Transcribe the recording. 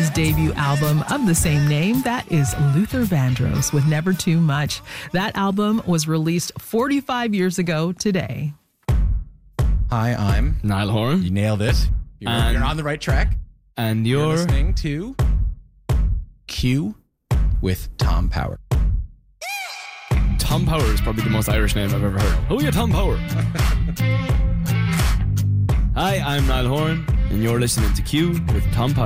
his debut album of the same name. That is Luther Vandross with Never Too Much. That album was released 45 years ago today. Hi, I'm Niall Horan. You nailed it. You're on the right track. And You're you're listening to Q with Tom Power. Tom Power is probably the most Irish name I've ever heard. Oh yeah, Tom Power. Hi, I'm Niall Horan, and you're listening to Q with Tom Power.